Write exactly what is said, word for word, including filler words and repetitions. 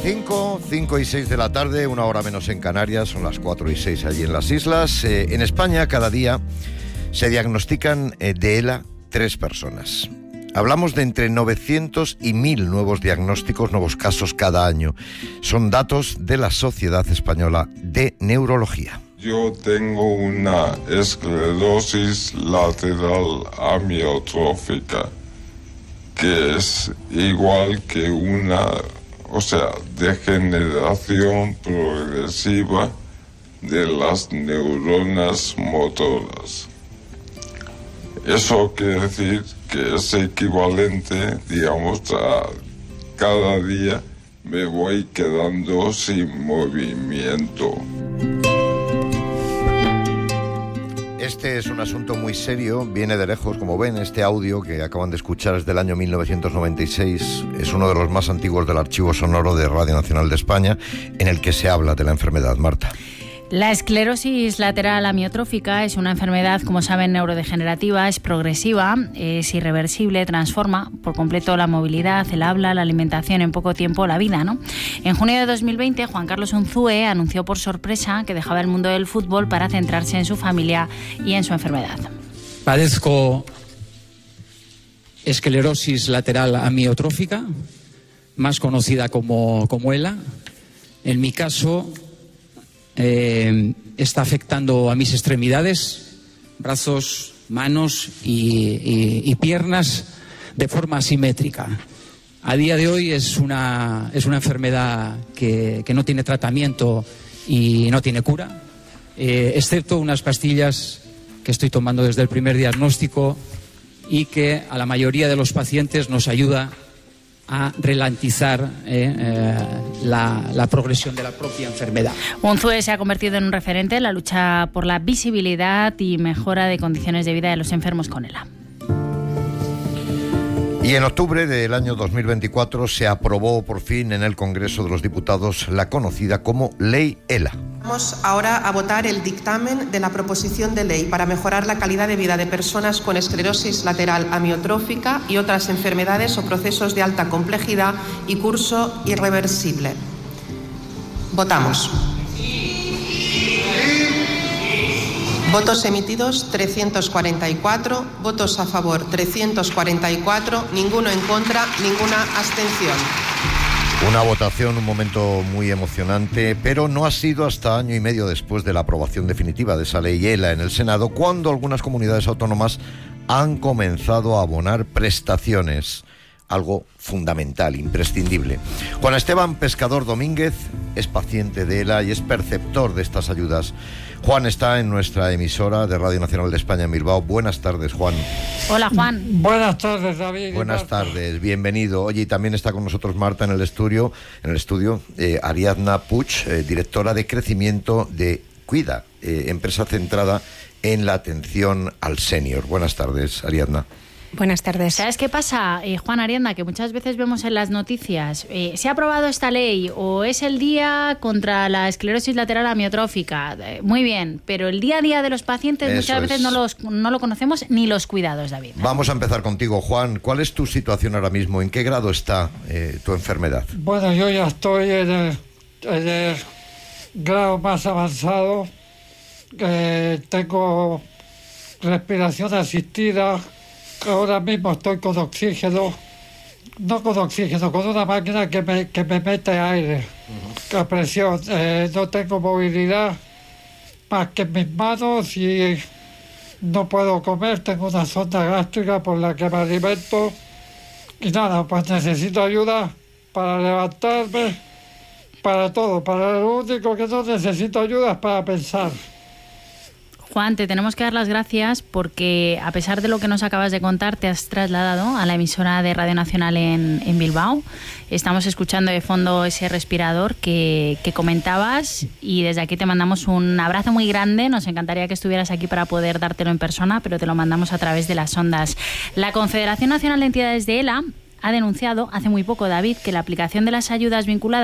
cinco, cinco y seis de la tarde, una hora menos en Canarias, son las cuatro y seis allí en las islas. Eh, en España, cada día se diagnostican eh, de ELA tres personas. Hablamos de entre novecientos y mil nuevos diagnósticos, nuevos casos cada año. Son datos de la Sociedad Española de Neurología. Yo tengo una esclerosis lateral amiotrófica, que es igual que una, o sea, degeneración progresiva de las neuronas motoras. Eso quiere decir que es equivalente, digamos, a cada día me voy quedando sin movimiento. Este es un asunto muy serio, viene de lejos, como ven. Este audio que acaban de escuchar es del año mil novecientos noventa y seis, es uno de los más antiguos del archivo sonoro de Radio Nacional de España, en el que se habla de la enfermedad. Marta. La esclerosis lateral amiotrófica es una enfermedad, como saben, neurodegenerativa, es progresiva, es irreversible, transforma por completo la movilidad, el habla, la alimentación, en poco tiempo la vida, ¿no? En junio de dos mil veinte, Juan Carlos Unzúe anunció por sorpresa que dejaba el mundo del fútbol para centrarse en su familia y en su enfermedad. Padezco esclerosis lateral amiotrófica, más conocida como, como ELA. En mi caso, Eh, está afectando a mis extremidades, brazos, manos y, y, y piernas de forma asimétrica. A día de hoy es una, es una enfermedad que, que no tiene tratamiento y no tiene cura, eh, excepto unas pastillas que estoy tomando desde el primer diagnóstico y que a la mayoría de los pacientes nos ayuda a ralentizar eh, eh, la, la progresión de la propia enfermedad. Unzúe se ha convertido en un referente en la lucha por la visibilidad y mejora de condiciones de vida de los enfermos con ELA. Y en octubre del año dos mil veinticuatro se aprobó por fin en el Congreso de los Diputados la conocida como Ley ELA. Vamos ahora a votar el dictamen de la proposición de ley para mejorar la calidad de vida de personas con esclerosis lateral amiotrófica y otras enfermedades o procesos de alta complejidad y curso irreversible. Votamos. Votos emitidos trescientos cuarenta y cuatro, votos a favor trescientos cuarenta y cuatro, ninguno en contra, ninguna abstención. Una votación, un momento muy emocionante, pero no ha sido hasta año y medio después de la aprobación definitiva de esa ley ELA en el Senado cuando algunas comunidades autónomas han comenzado a abonar prestaciones, algo fundamental, imprescindible. Juan Esteban Pescador Domínguez es paciente de ELA y es perceptor de estas ayudas. Juan está en nuestra emisora de Radio Nacional de España en Bilbao. Buenas tardes, Juan. Hola, Juan. Buenas tardes, David. Buenas tardes, bienvenido. Oye, y también está con nosotros Marta en el estudio, en el estudio eh, Ariadna Puig, eh, directora de crecimiento de Cuida, eh, empresa centrada en la atención al senior. Buenas tardes, Ariadna. Buenas tardes. ¿Sabes qué pasa, eh, Juan, Ariadna? Que muchas veces vemos en las noticias, eh, se ha aprobado esta ley o es el día contra la esclerosis lateral amiotrófica. Eh, muy bien, pero el día a día de los pacientes Eso muchas veces es. no, los, no lo conocemos ni los cuidados, David. Vamos a empezar contigo, Juan. ¿Cuál es tu situación ahora mismo? ¿En qué grado está eh, tu enfermedad? Bueno, yo ya estoy en el, en el grado más avanzado. Eh, tengo respiración asistida. Ahora mismo estoy con oxígeno, no con oxígeno, con una máquina que me, que me mete aire, uh-huh. a presión. Eh, no tengo movilidad más que en mis manos y no puedo comer. Tengo una sonda gástrica por la que me alimento y nada, pues necesito ayuda para levantarme, para todo. Para lo único que no necesito ayuda es para pensar. Juan, te tenemos que dar las gracias porque a pesar de lo que nos acabas de contar, te has trasladado a la emisora de Radio Nacional en, en Bilbao. Estamos escuchando de fondo ese respirador que, que comentabas y desde aquí te mandamos un abrazo muy grande. Nos encantaría que estuvieras aquí para poder dártelo en persona, pero te lo mandamos a través de las ondas. La Confederación Nacional de Entidades de ELA ha denunciado hace muy poco, David, que la aplicación de las ayudas vinculadas